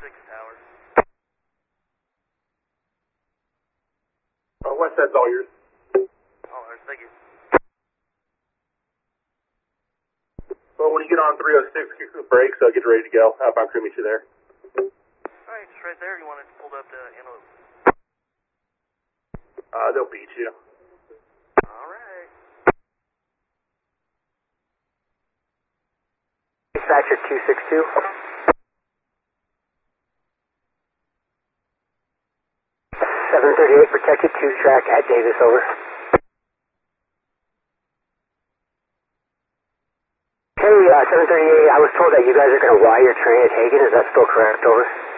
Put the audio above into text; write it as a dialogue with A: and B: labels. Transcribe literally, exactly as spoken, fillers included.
A: six tower.
B: Uh, West side's all yours.
A: All right, thank you.
B: Well, when you get on three oh six, kick the brakes, uh, get ready to go. Outbound crew meet you there.
A: Alright, just right there. You want it pulled up to Antelope?
B: Uh, they'll beat you.
A: Alright.
C: Dispatcher two six two. seven thirty-eight protected, two track at Davis, over. Hey, uh, seven thirty-eight, I was told that you guys are going to wire train at Hagen. Is that still correct, over?